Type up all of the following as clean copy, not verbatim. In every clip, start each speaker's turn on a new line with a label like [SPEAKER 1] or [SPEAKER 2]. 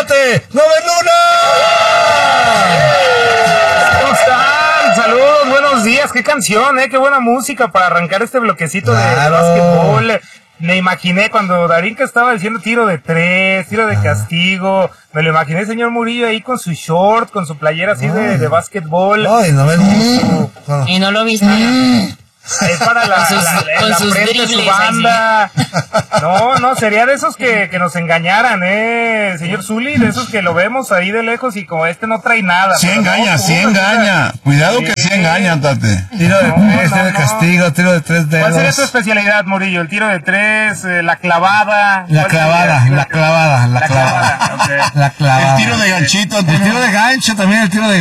[SPEAKER 1] ¡Preséntate! ¡Nobel Luna!
[SPEAKER 2] ¿Cómo están? Saludos, buenos días. Qué canción, qué buena música para arrancar este bloquecito de básquetbol. Me imaginé cuando Darinka estaba diciendo tiro de 3, tiro de castigo. Me lo imaginé, señor Murillo, ahí con su short, con su playera así de básquetbol.
[SPEAKER 1] Ay, no me
[SPEAKER 3] ¿Y no lo viste?
[SPEAKER 2] Es para la frente de su banda. No, sería de esos que nos engañaran, señor Zuli, de esos que lo vemos ahí de lejos y como no trae nada.
[SPEAKER 1] Sí engaña. Cuidado que sí engaña, Tate. Tiro de 3, tiro de castigo, tiro de 3 dedos.
[SPEAKER 2] ¿Cuál sería tu especialidad, Murillo? ¿El tiro de 3, la clavada?
[SPEAKER 1] La clavada. El tiro de ganchito, el tiro de gancho también.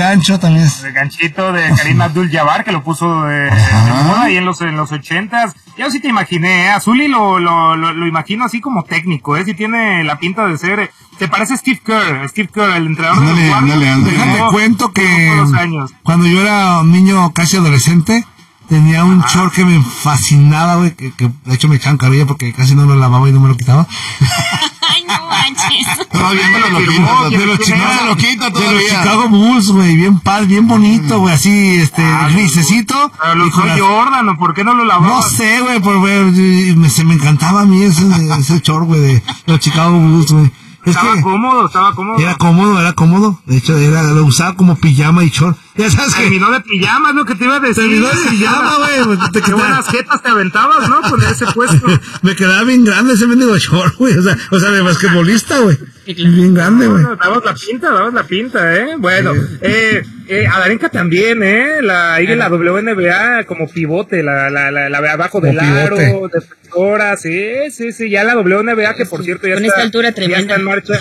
[SPEAKER 2] El ganchito de Karim Abdul-Jabbar, que lo puso de moda ahí en los 80s. Yo sí te imaginé, a Zuli lo imagino así como técnico, sí tiene la pinta de ser, te parece Steve Kerr, el entrenador de los Warriors.
[SPEAKER 1] Déjate cuento que cuando yo era un niño casi adolescente, tenía un short que me fascinaba, güey, que de hecho me echaban carrilla porque casi no lo lavaba y no me lo quitaba.
[SPEAKER 3] Ay, no manches.
[SPEAKER 1] Todavía no lo quita, de los Chicago Bulls, güey, bien bonito, güey, así, grisecito.
[SPEAKER 2] Pero lo usó Jordan, ¿o por qué no lo lavaba?
[SPEAKER 1] No sé, güey, se me encantaba a mí ese short, güey, de los Chicago Bulls, güey.
[SPEAKER 2] Estaba cómodo.
[SPEAKER 1] Era cómodo. De hecho, lo usaba como pijama y short. Ya sabes que
[SPEAKER 2] terminó de pijama, es lo que te iba a decir.
[SPEAKER 1] Terminó de pijama, güey.
[SPEAKER 2] Qué buenas jetas te aventabas, ¿no? Con ese puesto.
[SPEAKER 1] Me quedaba bien grande ese mendigo short, güey. O sea, de basquetbolista, güey. Bien grande, güey.
[SPEAKER 2] Dabas la pinta, Bueno, a Darinka también, la WNBA como pivote, la abajo del aro, defensora, sí, ya la WNBA, que por cierto ya
[SPEAKER 3] con
[SPEAKER 2] está,
[SPEAKER 3] esta altura tremenda.
[SPEAKER 2] Ya está en marcha.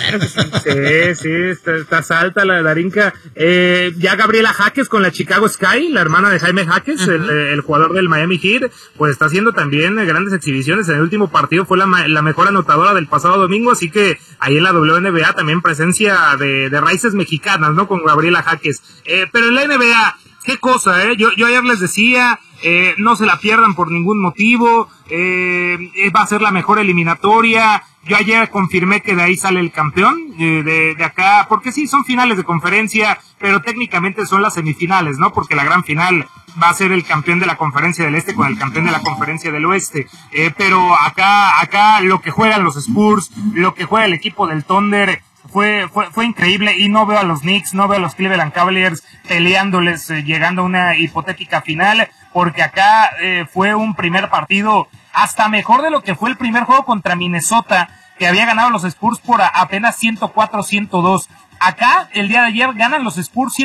[SPEAKER 2] Sí, está alta la Darinka. Ya Gabriela Jaques con la Chicago Sky, la hermana de Jaime Jaques, el jugador del Miami Heat, pues está haciendo también grandes exhibiciones. En el último partido fue la mejor anotadora del pasado domingo, así que ahí en la WNBA también presencia de raíces mexicanas, ¿no? Con Gabriela Jaques. Pero en la NBA, qué cosa, Yo ayer les decía, no se la pierdan por ningún motivo, va a ser la mejor eliminatoria. Yo ayer confirmé que de ahí sale el campeón, de acá, porque sí, son finales de conferencia, pero técnicamente son las semifinales, ¿no? Porque la gran final va a ser el campeón de la conferencia del este con el campeón de la conferencia del oeste. Pero acá lo que juegan los Spurs, lo que juega el equipo del Thunder, fue increíble, y no veo a los Knicks, no veo a los Cleveland Cavaliers peleándoles, llegando a una hipotética final, porque acá fue un primer partido hasta mejor de lo que fue el primer juego contra Minnesota, que había ganado los Spurs por apenas 104-102. Acá, el día de ayer, ganan los Spurs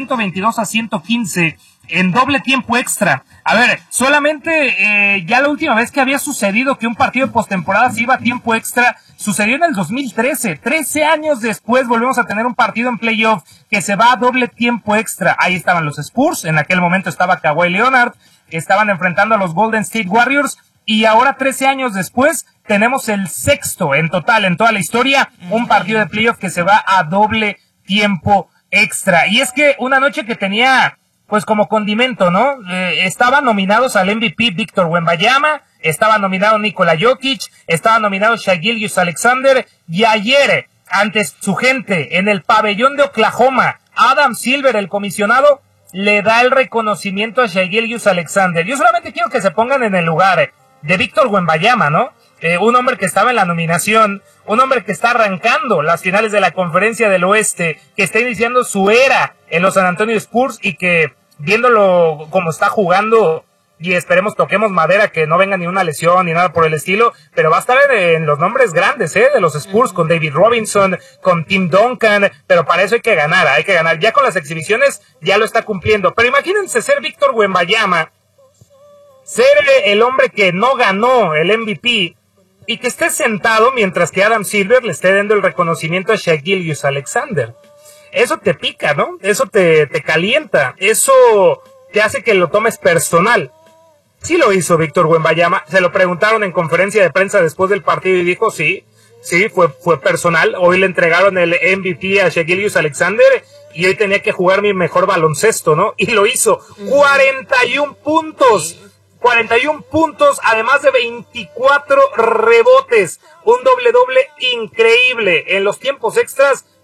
[SPEAKER 2] 122-115 en doble tiempo extra. A ver, solamente ya la última vez que había sucedido que un partido de postemporada se iba a tiempo extra, sucedió en el 2013. 13 años después volvemos a tener un partido en playoff que se va a doble tiempo extra. Ahí estaban los Spurs, en aquel momento estaba Kawhi Leonard, estaban enfrentando a los Golden State Warriors, y ahora 13 años después tenemos el sexto en total en toda la historia, un partido de playoff que se va a doble tiempo extra. Y es que una noche que tenía pues como condimento, ¿no? Estaban nominados al MVP Víctor Wembanyama, estaba nominado Nikola Jokic, estaba nominado Shai Gilgeous-Alexander, y ayer, ante su gente, en el pabellón de Oklahoma, Adam Silver, el comisionado, le da el reconocimiento a Shai Gilgeous-Alexander. Yo solamente quiero que se pongan en el lugar de Víctor Wembanyama, ¿no? Un hombre que estaba en la nominación, un hombre que está arrancando las finales de la Conferencia del Oeste, que está iniciando su era en los San Antonio Spurs, y que, viéndolo como está jugando, y esperemos, toquemos madera, que no venga ni una lesión ni nada por el estilo, pero va a estar en los nombres grandes, de los Spurs, con David Robinson, con Tim Duncan, pero para eso hay que ganar. Ya con las exhibiciones ya lo está cumpliendo. Pero imagínense ser Víctor Wembanyama, ser el hombre que no ganó el MVP, y que esté sentado mientras que Adam Silver le esté dando el reconocimiento a Shai Gilgeous-Alexander. Eso te pica, ¿no? Eso te calienta, eso te hace que lo tomes personal. Sí lo hizo Víctor Wembanyama, se lo preguntaron en conferencia de prensa después del partido y dijo sí, fue personal. Hoy le entregaron el MVP a Shai Gilgeous-Alexander y hoy tenía que jugar mi mejor baloncesto, ¿no? Y lo hizo. 41 puntos, además de 24 rebotes, un doble increíble. En los tiempos extras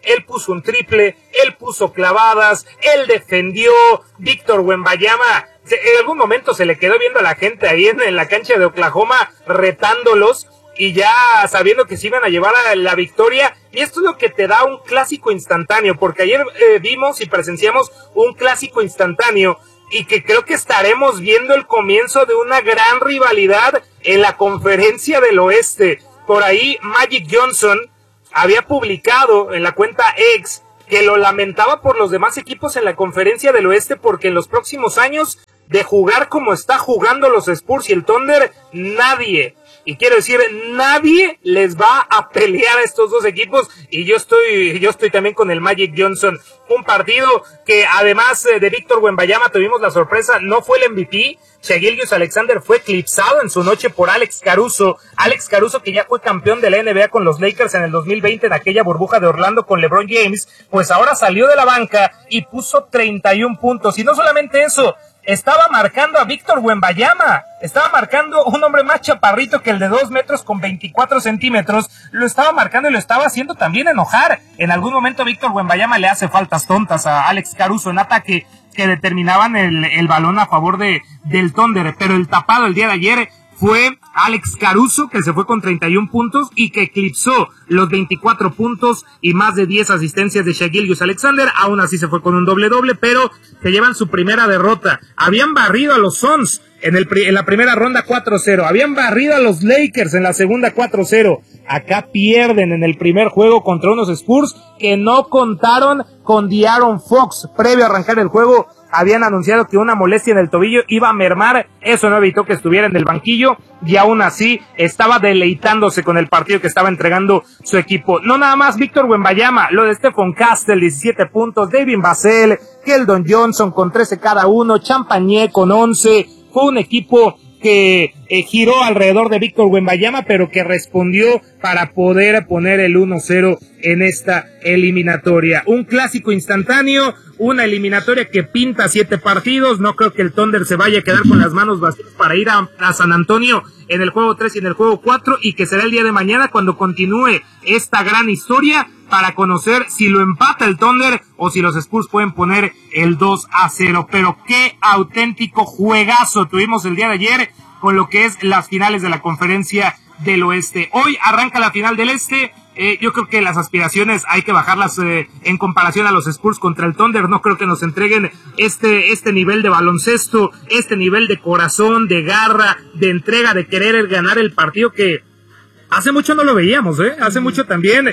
[SPEAKER 2] él puso un triple, él puso clavadas, él defendió. Víctor Wembanyama, en algún momento se le quedó viendo a la gente ahí en la cancha de Oklahoma, retándolos, y ya sabiendo que se iban a llevar a la victoria. Y esto es lo que te da un clásico instantáneo, porque ayer vimos y presenciamos un clásico instantáneo, y que creo que estaremos viendo el comienzo de una gran rivalidad en la Conferencia del Oeste. Por ahí Magic Johnson había publicado en la cuenta X que lo lamentaba por los demás equipos en la Conferencia del Oeste, porque en los próximos años, de jugar como está jugando los Spurs y el Thunder, nadie, y quiero decir, nadie les va a pelear a estos dos equipos, y yo estoy también con el Magic Johnson. Un partido que, además de Víctor Wembanyama, tuvimos la sorpresa, no fue el MVP. Shai Gilgeous-Alexander fue eclipsado en su noche por Alex Caruso, que ya fue campeón de la NBA con los Lakers en el 2020, en aquella burbuja de Orlando con LeBron James. Pues ahora salió de la banca y puso 31 puntos, y no solamente eso, estaba marcando a Víctor Wembanyama, estaba marcando un hombre más chaparrito que el de 2 metros con 24 centímetros, lo estaba marcando y lo estaba haciendo también enojar. En algún momento Víctor Wembanyama le hace faltas tontas a Alex Caruso en ataque, que determinaban el balón a favor del Thunder, pero el tapado el día de ayer fue Alex Caruso, que se fue con 31 puntos y que eclipsó los 24 puntos y más de 10 asistencias de Shai Gilgeous-Alexander. Aún así se fue con un doble-doble, pero se llevan su primera derrota. Habían barrido a los Suns en la primera ronda 4-0. Habían barrido a los Lakers en la segunda 4-0. Acá pierden en el primer juego contra unos Spurs que no contaron con De'Aaron Fox. Previo a arrancar el juego, habían anunciado que una molestia en el tobillo iba a mermar. Eso no evitó que estuviera en el banquillo, y aún así estaba deleitándose con el partido que estaba entregando su equipo. No nada más Víctor Wembanyama, lo de Stephon Castle, 17 puntos, David Vassell, Keldon Johnson con 13 cada uno, Champagné con 11. Fue un equipo que giró alrededor de Víctor Wembanyama, pero que respondió para poder poner el 1-0 en esta eliminatoria. Un clásico instantáneo, una eliminatoria que pinta 7 partidos. No creo que el Thunder se vaya a quedar con las manos vacías para ir a San Antonio en el juego 3 y en el juego 4, y que será el día de mañana cuando continúe esta gran historia, para conocer si lo empata el Thunder o si los Spurs pueden poner el 2-0. Pero qué auténtico juegazo tuvimos el día de ayer con lo que es las finales de la Conferencia del Oeste. Hoy arranca la final del Este. Yo creo que las aspiraciones hay que bajarlas en comparación a los Spurs contra el Thunder. No creo que nos entreguen este nivel de baloncesto, este nivel de corazón, de garra, de entrega, de querer ganar el partido, que hace mucho no lo veíamos, hace mucho también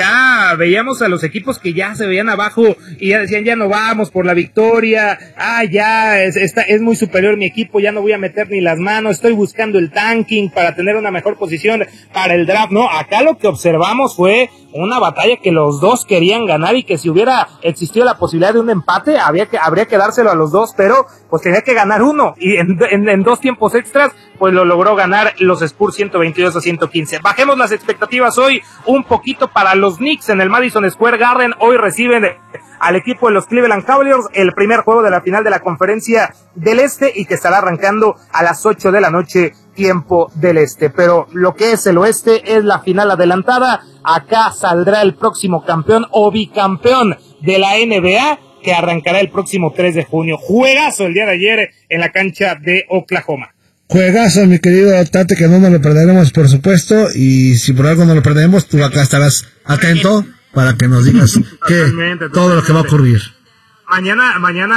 [SPEAKER 2] ya veíamos a los equipos que ya se veían abajo y ya decían, ya no vamos por la victoria, ya es muy superior mi equipo, ya no voy a meter ni las manos, estoy buscando el tanking para tener una mejor posición para el draft. No, acá lo que observamos fue una batalla que los dos querían ganar, y que si hubiera existido la posibilidad de un empate, habría que dárselo a los dos, pero pues tenía que ganar uno, y en 2 tiempos extras pues lo logró ganar los Spurs 122-115. Bajemos las expectativas hoy un poquito para los Knicks en el Madison Square Garden. Hoy reciben al equipo de los Cleveland Cavaliers, el primer juego de la final de la Conferencia del Este, y que estará arrancando a las 8 de la noche, tiempo del Este. Pero lo que es el Oeste es la final adelantada. Acá saldrá el próximo campeón o bicampeón de la NBA, que arrancará el próximo 3 de junio. Juegazo el día de ayer en la cancha de Oklahoma.
[SPEAKER 1] Juegazo, mi querido Tate, que no nos lo perderemos, por supuesto, y si por algo no lo perderemos, tú acá estarás atento para que nos digas todo lo que va a ocurrir.
[SPEAKER 2] Mañana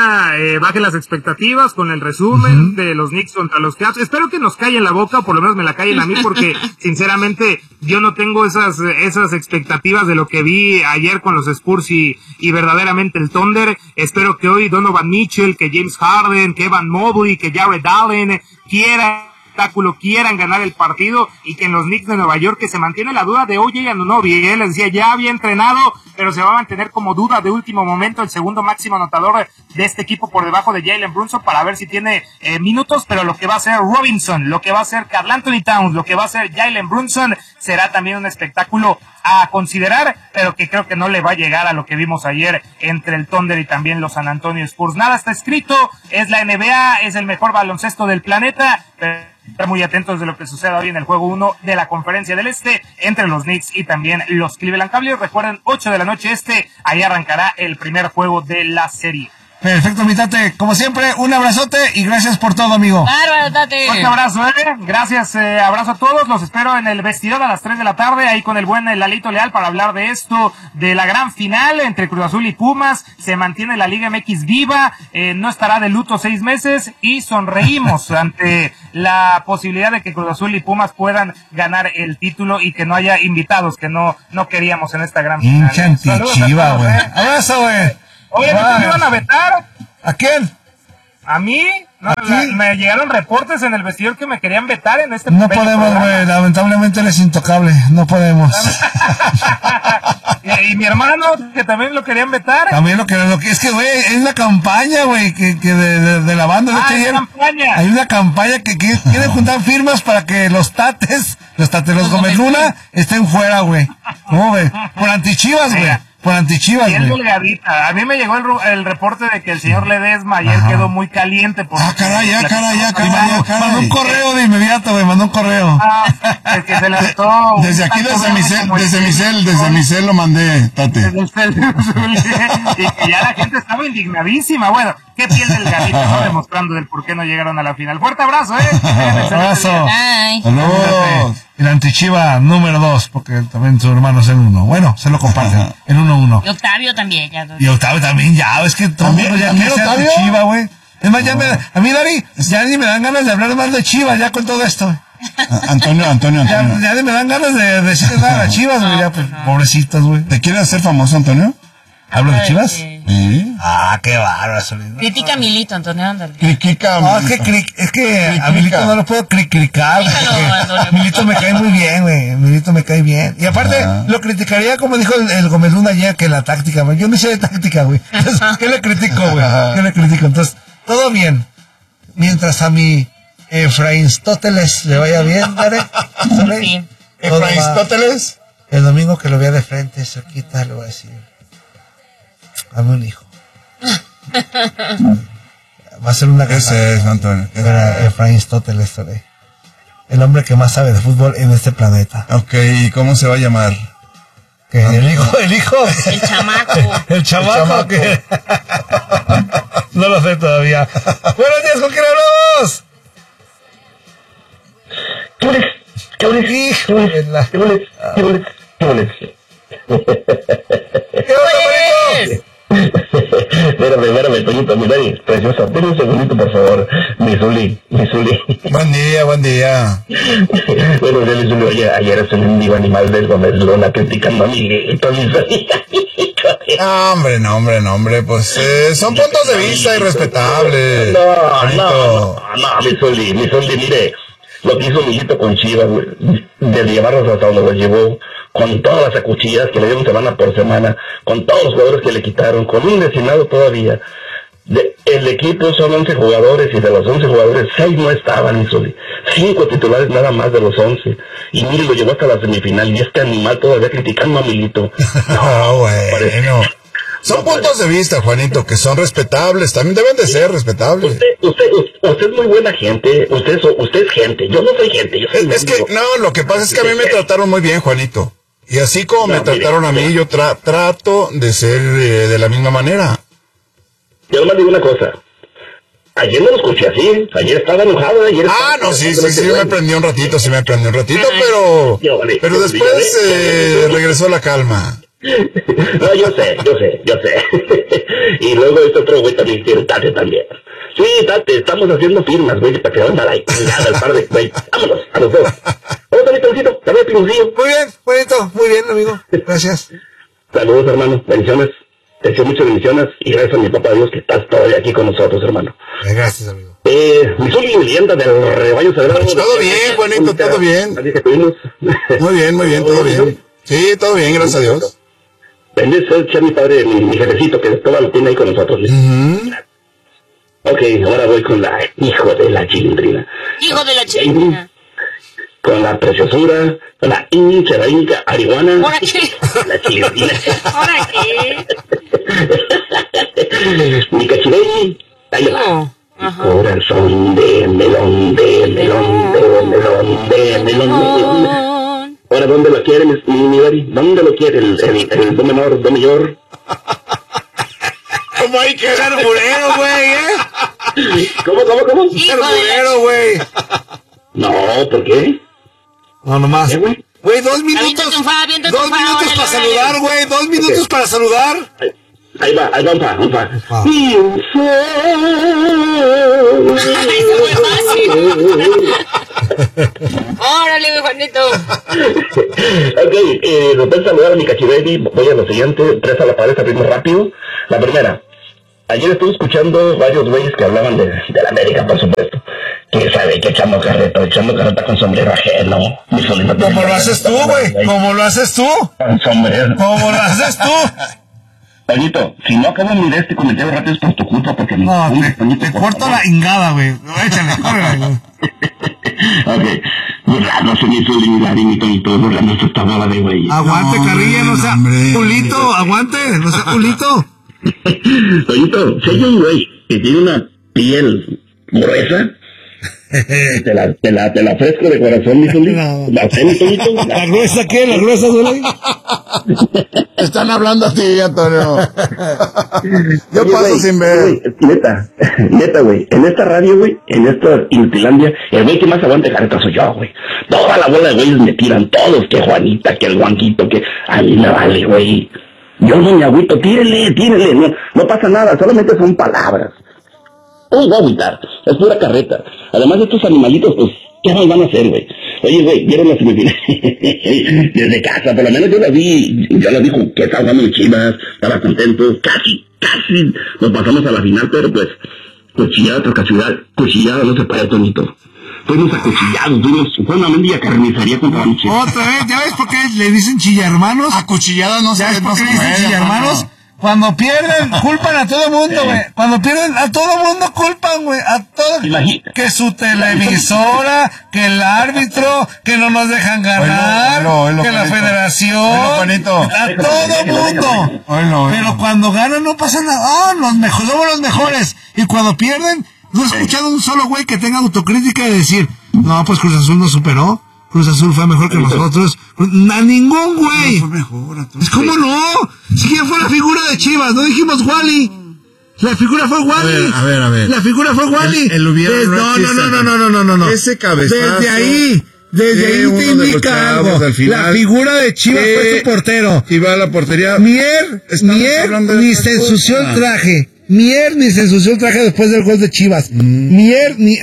[SPEAKER 2] bajen las expectativas con el resumen de los Knicks contra los Cavs. Espero que nos callen la boca, o por lo menos me la callen a mí, porque sinceramente yo no tengo esas expectativas de lo que vi ayer con los Spurs y verdaderamente el Thunder. Espero que hoy Donovan Mitchell, que James Harden, que Evan Mobley, que Jared Allen quieran ganar el partido, y que en los Knicks de Nueva York, que se mantiene la duda de OJ Anunoby. Él decía, ya había entrenado, pero se va a mantener como duda de último momento, el segundo máximo anotador de este equipo por debajo de Jalen Brunson, para ver si tiene minutos. Pero lo que va a hacer Robinson, lo que va a hacer Karl Anthony Towns, lo que va a hacer Jalen Brunson, será también un espectáculo a considerar, pero que creo que no le va a llegar a lo que vimos ayer entre el Thunder y también los San Antonio Spurs. Nada está escrito, es la NBA, es el mejor baloncesto del planeta, pero estar muy atentos de lo que suceda hoy en el juego 1 de la Conferencia del Este entre los Knicks y también los Cleveland Cavaliers. Recuerden, 8 de la noche ahí arrancará el primer juego de la serie.
[SPEAKER 1] Perfecto, mi Tate. Como siempre, un abrazote y gracias por todo, amigo.
[SPEAKER 3] Bárbaro, Tate.
[SPEAKER 2] Un abrazo, Gracias, abrazo a todos. Los espero en el vestidor a las 3 de la tarde, ahí con el buen Lalito Leal para hablar de esto, de la gran final entre Cruz Azul y Pumas. Se mantiene la Liga MX viva, no estará de luto 6 meses y sonreímos ante la posibilidad de que Cruz Azul y Pumas puedan ganar el título y que no haya invitados que no queríamos en esta gran final.
[SPEAKER 1] Chiva, güey. Abrazo, güey.
[SPEAKER 2] Oye, ¿me iban a vetar?
[SPEAKER 1] ¿A quién?
[SPEAKER 2] ¿A mí? No, me llegaron reportes en el vestidor que me querían vetar en este
[SPEAKER 1] No podemos, güey, lamentablemente eres intocable, no podemos.
[SPEAKER 2] Y mi hermano, que también lo querían vetar.
[SPEAKER 1] También lo que es que, güey, es una campaña, güey, que de la banda. Hay una campaña que quieren juntar firmas para que los Gómez Luna estén fuera, güey. ¿Cómo, güey? Por antichivas, güey. Por antichivas,
[SPEAKER 2] y es delgadita. A mí me llegó el reporte de que el señor Ledesma ayer quedó muy caliente.
[SPEAKER 1] Caray. Mandó un correo de inmediato, güey, mandó un correo.
[SPEAKER 2] El que se le aventó.
[SPEAKER 4] Desde aquí, desde mi cel lo mandé, Tate.
[SPEAKER 2] Desde el cel, y que ya la gente estaba indignadísima. Bueno, qué piel delgadita, ¿no? Demostrando del por qué no llegaron a la final. Fuerte abrazo,
[SPEAKER 1] Abrazo.
[SPEAKER 3] Ay.
[SPEAKER 4] Saludos.
[SPEAKER 1] El antichiva número 2, porque también su hermano es el 1. Bueno, se lo comparten. El 1-1.
[SPEAKER 3] Y Octavio también, ya.
[SPEAKER 1] Y Octavio también, ya, es que todo el mundo ya quiere ser antichiva, güey. Es más, a mí, Dari, ya ni me dan ganas de hablar más de Chivas, ya con todo esto.
[SPEAKER 4] Antonio.
[SPEAKER 1] Ya ni me dan ganas de decir nada a Chivas, güey, ya, pues, pobrecitos, güey.
[SPEAKER 4] ¿Te quieres hacer famoso, Antonio?
[SPEAKER 1] ¿Hablo de Chivas?
[SPEAKER 4] Sí.
[SPEAKER 1] Qué bárbaro, Solís.
[SPEAKER 3] Critica a Milito, Antonio, ándale.
[SPEAKER 4] Critica.
[SPEAKER 1] No, es que a Milito no lo puedo criticar. Milito me cae muy bien, güey. Milito me cae bien. Y aparte, lo criticaría como dijo el Gómez Luna ayer, que la táctica, güey. Yo no sé de táctica, güey. Entonces, ¿qué le critico, güey? Entonces, todo bien. Mientras a mi Efraínstóteles le vaya bien, ¿vale?
[SPEAKER 3] Sí.
[SPEAKER 4] ¿Efraínstóteles?
[SPEAKER 1] El domingo que lo vea de frente, cerquita, le voy a decir: dame un hijo. Va a ser una cosa.
[SPEAKER 4] Ese es, Antonio.
[SPEAKER 1] Efraínstóteles, el hombre que más sabe de fútbol en este planeta.
[SPEAKER 4] Ok, ¿y cómo se va a llamar?
[SPEAKER 1] El hijo.
[SPEAKER 3] El chamaco.
[SPEAKER 1] El chamaco. No lo sé todavía. Buenos días, ¿con quién hablamos? ¿Qué
[SPEAKER 5] Espérame, Toñito, mi Dani, preciosa, ven un segundito, por favor, mi Zuli.
[SPEAKER 4] Buen día.
[SPEAKER 5] Bueno, mi Zuli, ayer es un mendigo animal del Gómez Luna criticando a Miguelito, mi Zuli.
[SPEAKER 4] No, hombre, pues son puntos de vista irrespetables.
[SPEAKER 5] No, mi Zuli, mire, lo que hizo Miguelito con Chivas, de llevarlos hasta donde los llevó, con todas las acuchilladas que le dieron semana por semana, con todos los jugadores que le quitaron, con un lesionado todavía. El equipo son 11 jugadores y de los 11 jugadores 6 no estaban, 5 titulares nada más de los 11. Y mire, lo llevó hasta la semifinal y este animal todavía criticando a Milito.
[SPEAKER 4] No, bueno. Son puntos de vista, Juanito, que son respetables, también deben de ser respetables.
[SPEAKER 5] Usted es muy buena gente, usted es gente, yo no soy gente, yo soy
[SPEAKER 4] Es que, no, lo que pasa es que a mí me trataron muy bien, Juanito. Y así como me trataron a mí, yo trato de ser de la misma manera.
[SPEAKER 5] Yo nomás digo una cosa. Ayer no lo escuché así, ayer estaba enojado.
[SPEAKER 4] Sí, me prendió un ratito, pero después regresó la calma.
[SPEAKER 5] No, yo sé. Y luego este otro güey también quiere Tate también. Sí, Tate, estamos haciendo firmas, güey, para que vamos a la chingada al par de güey. Vámonos, a los dos. Vamos a mi Toncito, dame el piloncillo.
[SPEAKER 1] Muy bien, Juanito, muy bien, amigo. Gracias.
[SPEAKER 5] Saludos, hermano, bendiciones. Te deseo muchas bendiciones y gracias a mi papá Dios que estás todavía aquí con nosotros, hermano.
[SPEAKER 1] Gracias, amigo.
[SPEAKER 5] Mi Zuli, leyenda del rebaño sagrado.
[SPEAKER 4] Todo bien, Juanito, todo bien.
[SPEAKER 5] Así que tuvimos.
[SPEAKER 4] Muy bien, todo bien. Sí, todo bien, gracias a Dios.
[SPEAKER 5] Bendice sea mi padre, mi jefecito, que todo lo tiene ahí con nosotros. Ok, ahora voy con la hijo de la chilindrina.
[SPEAKER 3] Hijo de la chilindrina.
[SPEAKER 5] con la preciosura, con la hincha, la inca, arihuana,
[SPEAKER 3] ¿Ahora qué?
[SPEAKER 5] la chilindrina.
[SPEAKER 3] ¿Ahora qué?
[SPEAKER 5] Mi cachirey, ahí va.
[SPEAKER 3] No. Ajá.
[SPEAKER 5] Corazón de melón, de melón, de melón, de melón. Ahora, ¿dónde lo quiere, mi Dari? ¿Dónde lo quiere el do menor, do mayor?
[SPEAKER 1] ¿Cómo hay que ser burero, güey,
[SPEAKER 5] ¿Cómo?
[SPEAKER 1] Ser burero, güey.
[SPEAKER 5] No, ¿por qué?
[SPEAKER 1] No, nomás.
[SPEAKER 5] ¿Qué, güey?
[SPEAKER 1] Güey, 2 minutos.
[SPEAKER 3] Aviéntate un fa, aviéntate
[SPEAKER 1] 2
[SPEAKER 3] un fa,
[SPEAKER 1] minutos
[SPEAKER 3] órale,
[SPEAKER 1] para
[SPEAKER 3] órale.
[SPEAKER 1] saludar, güey. 2 minutos para saludar.
[SPEAKER 5] Ahí va, un pa.
[SPEAKER 1] Ah.
[SPEAKER 5] Y un
[SPEAKER 3] Eso fue fácil. Órale, güey, Juanito.
[SPEAKER 5] Ok, nos voy a saludar a mi cachibaby. Voy a lo siguiente, presta la paleta primero rápido. La primera, ayer estuve escuchando varios güeyes que hablaban de la América, por supuesto. Que sabe que echando carreta con sombrero ajeno.
[SPEAKER 1] Como lo haces tú, güey. Como lo haces tú.
[SPEAKER 5] Con sombrero.
[SPEAKER 1] Como lo haces tú.
[SPEAKER 5] Pañito, si no acabo mi este comentario rápido es por tu culpa, porque me...
[SPEAKER 1] No, te corto la ingada, güey. Échale, córrele, güey.
[SPEAKER 5] Ok, burlando se me hizo lingar y mi Toñito burlando esta bola de güey.
[SPEAKER 1] Aguante, Carrilla, no sea culito, aguante, no sea culito.
[SPEAKER 5] Toñito, si hay un güey que tiene una piel gruesa, te la ofrezco de corazón, mi Zuli.
[SPEAKER 1] No.
[SPEAKER 5] ¿La tenés, Toñito?
[SPEAKER 1] ¿La gruesa qué? ¿La gruesa duele?
[SPEAKER 4] Están hablando a ti, Antonio. Yo
[SPEAKER 5] Oye,
[SPEAKER 4] paso
[SPEAKER 5] güey,
[SPEAKER 4] sin ver.
[SPEAKER 5] Güey, neta, güey. En esta radio, güey, en esta Inutilandia, el güey que más aguanta careta soy yo, güey. Toda la bola de güeyes me tiran, todos, que Juanita, que el Juanquito, que a mí me vale, güey. Yo no me agüito, tírele, no pasa nada, solamente son palabras. Todos voy a agüitar, es pura carreta. Además de estos animalitos, pues, ¿qué nos van a hacer, güey? Oye, güey, ¿vieron la semifinal? Desde casa, por lo menos yo la vi que estaba jugando en Chivas, estaba contento, casi nos pasamos a la final, pero pues, cuchillada tras cuchillada no se puede, Tonito. Fuimos acuchillados, fue una mendiga carnicería contra mi Chivas.
[SPEAKER 1] Otra vez, ¿ya ves por qué le dicen chilla hermanos?
[SPEAKER 4] Acuchilladas no
[SPEAKER 1] ¿Ya ves
[SPEAKER 4] se
[SPEAKER 1] por qué le
[SPEAKER 4] puede,
[SPEAKER 1] dicen chilla hermanos? Cuando pierden, culpan a todo mundo, güey. Cuando pierden, a todo mundo culpan, güey. A todo.
[SPEAKER 5] Imagínate.
[SPEAKER 1] Que su televisora, que el árbitro, que no nos dejan ganar,
[SPEAKER 4] Oílo,
[SPEAKER 1] que la
[SPEAKER 4] Juanito.
[SPEAKER 1] federación.
[SPEAKER 4] Oílo, Juanito.
[SPEAKER 1] A todo mundo.
[SPEAKER 4] Oílo.
[SPEAKER 1] Pero cuando ganan no pasa nada. Ah, somos los mejores. Y cuando pierden, no he escuchado un solo güey que tenga autocrítica y decir, no, pues Cruz Azul nos superó. Cruz Azul fue mejor que nosotros. A ningún güey.
[SPEAKER 4] Fue mejor, Antonio.
[SPEAKER 1] ¿Cómo no? Si quién fue la figura de Chivas, no dijimos Wally. La figura fue Wally.
[SPEAKER 4] A ver.
[SPEAKER 1] La figura fue Wally.
[SPEAKER 4] El hubiera no existe,
[SPEAKER 1] No.
[SPEAKER 4] Ese cabezazo.
[SPEAKER 1] Desde ahí te
[SPEAKER 4] uno de los
[SPEAKER 1] indica
[SPEAKER 4] chavos
[SPEAKER 1] algo.
[SPEAKER 4] al final.
[SPEAKER 1] La figura de Chivas fue su portero.
[SPEAKER 4] Iba a la portería.
[SPEAKER 1] Mier
[SPEAKER 4] hablando de
[SPEAKER 1] ni
[SPEAKER 4] otra
[SPEAKER 1] se
[SPEAKER 4] cosa.
[SPEAKER 1] ensució el traje. Mier ni se ensució el traje después del gol de Chivas. Mier ni...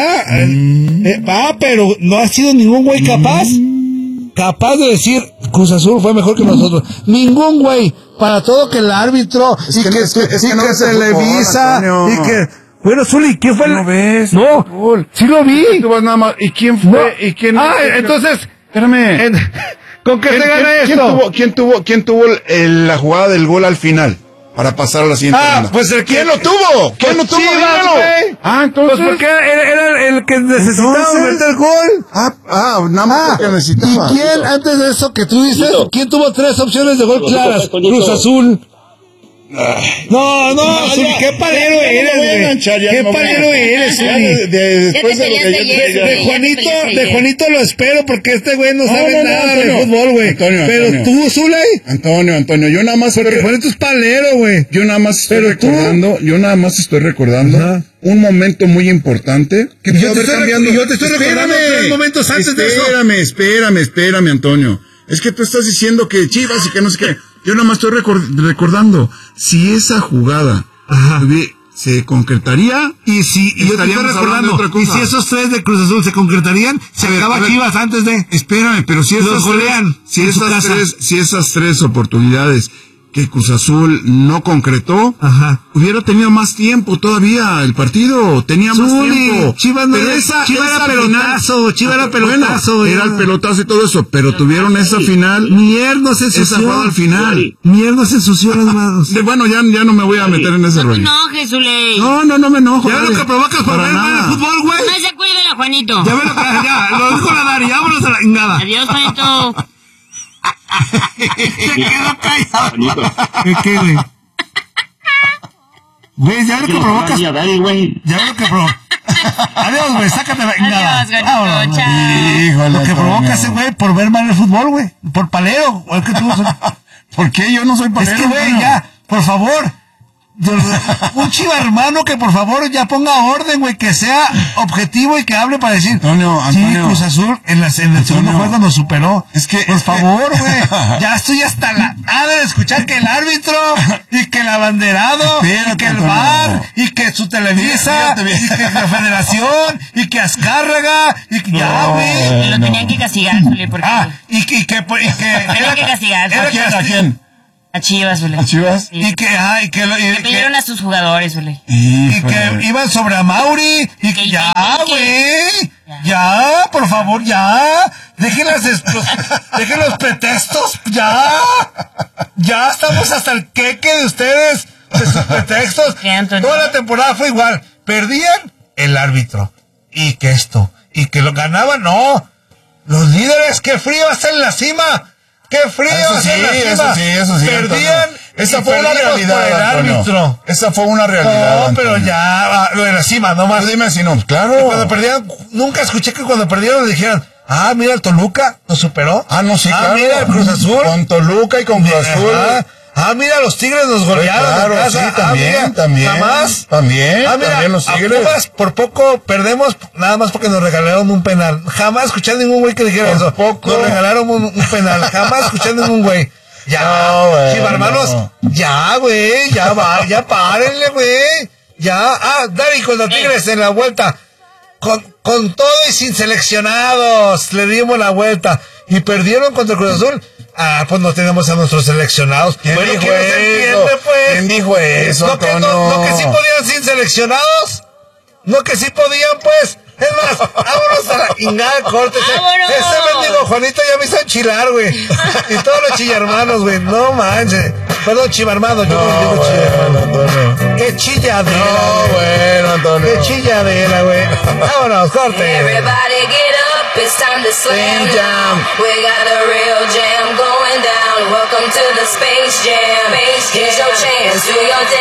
[SPEAKER 1] pero no ha sido ningún güey capaz de decir Cruz Azul fue mejor que nosotros. Ningún güey. Para todo que el árbitro
[SPEAKER 4] Es
[SPEAKER 1] y
[SPEAKER 4] que
[SPEAKER 1] que,
[SPEAKER 4] no- es que
[SPEAKER 1] y
[SPEAKER 4] no
[SPEAKER 1] que
[SPEAKER 4] ves el
[SPEAKER 1] Televisa
[SPEAKER 4] fútbol,
[SPEAKER 1] y
[SPEAKER 4] Antonio.
[SPEAKER 1] que... Bueno, Zuli, ¿quién fue el...?
[SPEAKER 4] No ves.
[SPEAKER 1] No,
[SPEAKER 4] fútbol.
[SPEAKER 1] sí lo vi.
[SPEAKER 4] Tú vas nada más. ¿Y quién
[SPEAKER 1] No.
[SPEAKER 4] fue? ¿Y quién?
[SPEAKER 1] Entonces...
[SPEAKER 4] Espérame.
[SPEAKER 1] ¿Con qué se gana esto?
[SPEAKER 4] ¿Quién tuvo la jugada del gol al final? Para pasar a la siguiente ronda.
[SPEAKER 1] Pues el que...
[SPEAKER 4] ¿Quién lo tuvo? ¿Quién lo tuvo?
[SPEAKER 1] Chivas,
[SPEAKER 4] Dímelo.
[SPEAKER 1] güey.
[SPEAKER 4] Entonces.
[SPEAKER 1] Pues porque era el que necesitaba
[SPEAKER 4] Entonces-
[SPEAKER 1] meter gol.
[SPEAKER 4] Nada más porque necesitaba.
[SPEAKER 1] ¿Y quién, antes de eso que tú dices, quién tuvo 3 opciones de gol claras? Cruz Azul. No, Zuli, qué palero eres, güey. Qué palero eres, Zuli.
[SPEAKER 4] Después
[SPEAKER 3] Ya
[SPEAKER 4] de
[SPEAKER 3] te
[SPEAKER 4] lo que
[SPEAKER 3] peleaste
[SPEAKER 4] yo
[SPEAKER 3] ayer,
[SPEAKER 4] te
[SPEAKER 3] Zuli.
[SPEAKER 1] De Juanito lo espero porque este güey no sabe
[SPEAKER 4] no,
[SPEAKER 1] nada de
[SPEAKER 4] Antonio.
[SPEAKER 1] fútbol, güey.
[SPEAKER 4] Antonio,
[SPEAKER 1] Pero
[SPEAKER 4] Antonio.
[SPEAKER 1] tú, Zuley,
[SPEAKER 4] Antonio, yo nada más
[SPEAKER 1] porque Juanito es palero, güey.
[SPEAKER 4] Yo nada más estoy
[SPEAKER 1] Pero tú-
[SPEAKER 4] recordando
[SPEAKER 1] Ajá.
[SPEAKER 4] un momento muy importante que
[SPEAKER 1] Yo
[SPEAKER 4] pudo
[SPEAKER 1] te
[SPEAKER 4] haber
[SPEAKER 1] estoy
[SPEAKER 4] cambiando.
[SPEAKER 1] yo te estoy recordando 3 momentos antes de eso.
[SPEAKER 4] Espérame, Antonio. Es que tú estás diciendo que Chivas y que no sé qué. Yo nada más estoy recordando si esa jugada se concretaría
[SPEAKER 1] Y yo te estoy
[SPEAKER 4] estaríamos hablando de
[SPEAKER 1] recordando,
[SPEAKER 4] otra cosa.
[SPEAKER 1] y si esos 3 de Cruz Azul se concretarían, se acaba
[SPEAKER 4] a ver.
[SPEAKER 1] Chivas antes de...
[SPEAKER 4] Espérame, pero si
[SPEAKER 1] Los
[SPEAKER 4] esas
[SPEAKER 1] golean en su casa.
[SPEAKER 4] si esas 3 oportunidades que Cruz Azul no concretó,
[SPEAKER 1] Ajá.
[SPEAKER 4] hubiera tenido más tiempo todavía el partido, tenía más
[SPEAKER 1] Zuli,
[SPEAKER 4] tiempo.
[SPEAKER 1] Chivas no
[SPEAKER 4] Pero
[SPEAKER 1] era- Chivas era pelotazo,
[SPEAKER 4] final-
[SPEAKER 1] Chivas era
[SPEAKER 4] Bueno,
[SPEAKER 1] pelotazo,
[SPEAKER 4] era
[SPEAKER 1] ya.
[SPEAKER 4] el pelotazo y todo eso, pero tuvieron esa final.
[SPEAKER 1] Mier no se
[SPEAKER 4] Esa
[SPEAKER 1] ensució.
[SPEAKER 4] jugada al final.
[SPEAKER 1] Mier no se ensució las manos.
[SPEAKER 4] Bueno, ya no me voy a meter en ese
[SPEAKER 3] No te
[SPEAKER 4] rollo.
[SPEAKER 3] enojes, Zuli.
[SPEAKER 4] No me enojo.
[SPEAKER 1] Ya
[SPEAKER 4] dale.
[SPEAKER 1] lo que provocas por
[SPEAKER 4] Para
[SPEAKER 1] ver mal el
[SPEAKER 4] nada.
[SPEAKER 1] fútbol, güey.
[SPEAKER 3] No se acuerda de la Juanito.
[SPEAKER 1] Ya ve lo que, ya, lo dijo la Dari, vámonos a la chingada.
[SPEAKER 3] Adiós, Juanito.
[SPEAKER 1] Se quedó callado.
[SPEAKER 5] Juanito.
[SPEAKER 1] ¿Qué, güey? Güey, ya ve lo que provocas.
[SPEAKER 5] Ya
[SPEAKER 1] ve lo que provocas. Adiós, güey, sácate la chingada.
[SPEAKER 3] Adiós, Juanito, chao.
[SPEAKER 4] Híjole,
[SPEAKER 1] Lo que provoca
[SPEAKER 4] Antonio.
[SPEAKER 1] ese güey por ver mal el fútbol, güey. Por palero. O es que tú,
[SPEAKER 4] ¿Por qué yo no soy
[SPEAKER 1] es
[SPEAKER 4] palero?
[SPEAKER 1] que, güey, ya, por favor. Un chiva hermano que por favor ya ponga orden, güey, que sea objetivo y que hable para decir,
[SPEAKER 4] Antonio,
[SPEAKER 1] sí, Cruz Azul en el segundo juego nos superó.
[SPEAKER 4] Es que,
[SPEAKER 1] por favor, güey, ya estoy hasta la nada de escuchar que el árbitro y que el abanderado y que el
[SPEAKER 4] Antonio.
[SPEAKER 1] VAR y que su Televisa
[SPEAKER 4] Fíjate,
[SPEAKER 1] y que la Federación y que Azcárraga y que ya,
[SPEAKER 4] No,
[SPEAKER 1] güey.
[SPEAKER 3] Lo tenían que castigar, Zuli, porque...
[SPEAKER 1] Y que
[SPEAKER 3] Tenían que castigar.
[SPEAKER 1] era
[SPEAKER 4] ¿A quién?
[SPEAKER 3] A Chivas, Zuli.
[SPEAKER 4] ¿A Chivas?
[SPEAKER 3] Sí.
[SPEAKER 1] y que
[SPEAKER 3] Pidieron a sus jugadores, Zuli.
[SPEAKER 1] y que iban sobre a Mauri y que ya, güey, ya, por favor, ya, dejen los pretextos, ya estamos hasta el queque de ustedes, de sus pretextos.
[SPEAKER 3] Sí, Antonio.
[SPEAKER 1] Toda la temporada fue igual, perdían el árbitro, y que esto, y que lo ganaban, no, los líderes, qué frío hasta en la cima. ¡Qué frío!
[SPEAKER 4] Eso sí, eso sí.
[SPEAKER 1] Perdían.
[SPEAKER 4] Esa fue una realidad,
[SPEAKER 1] por el
[SPEAKER 4] Antonio.
[SPEAKER 1] árbitro.
[SPEAKER 4] Esa fue una realidad.
[SPEAKER 1] No, pero
[SPEAKER 4] Antonio.
[SPEAKER 1] ya, lo de la cima, no más.
[SPEAKER 4] Tú dime si no,
[SPEAKER 1] Que
[SPEAKER 4] claro.
[SPEAKER 1] cuando perdieron, nunca escuché que cuando perdieron le dijeran, mira el Toluca, nos superó.
[SPEAKER 4] No, sí, claro.
[SPEAKER 1] Mira el Cruz Azul.
[SPEAKER 4] Con Toluca y con Cruz Azul.
[SPEAKER 1] Ajá. Mira los Tigres nos golearon.
[SPEAKER 4] Claro,
[SPEAKER 1] en casa.
[SPEAKER 4] sí, también,
[SPEAKER 1] Mira,
[SPEAKER 4] también.
[SPEAKER 1] Jamás.
[SPEAKER 4] También,
[SPEAKER 1] Mira,
[SPEAKER 4] también los
[SPEAKER 1] a
[SPEAKER 4] Tigres.
[SPEAKER 1] Pumas por poco perdemos, nada más porque nos regalaron un penal. Jamás escuché a ningún güey que dijera
[SPEAKER 4] Por
[SPEAKER 1] eso.
[SPEAKER 4] poco.
[SPEAKER 1] Nos regalaron un penal. Jamás escuché a ningún güey. Ya,
[SPEAKER 4] No, güey,
[SPEAKER 1] Chiva, hermanos,
[SPEAKER 4] no.
[SPEAKER 1] ya, güey, ya va, ya párenle, güey. Ya, Dari con los Tigres en la vuelta. Con todo y sin seleccionados, le dimos la vuelta. Y perdieron contra el Cruz Azul. Pues no tenemos a nuestros seleccionados.
[SPEAKER 4] ¿Quién
[SPEAKER 1] Bueno,
[SPEAKER 4] dijo
[SPEAKER 1] ¿quién se entiende,
[SPEAKER 4] eso?
[SPEAKER 1] pues?
[SPEAKER 4] ¿Quién dijo eso,
[SPEAKER 1] ¿No que sí podían sin seleccionados? ¿No que sí podían, pues? Es más, vámonos a la chingada, córtese.
[SPEAKER 3] ¡Vámonos!
[SPEAKER 1] Ese mendigo Juanito ya me hizo enchilar, güey. Y todos los chillarmanos, güey. No manches. Perdón, chivarmano, yo no digo chillarmano. Qué chilladera.
[SPEAKER 4] No,
[SPEAKER 1] güey.
[SPEAKER 4] bueno, Antonio.
[SPEAKER 1] Qué chilladera, güey. Vámonos, corte.
[SPEAKER 6] Everybody get up, it's time to slam jam. We got a real jam going down. Welcome to the Space Jam. Here's your chance, do your dance.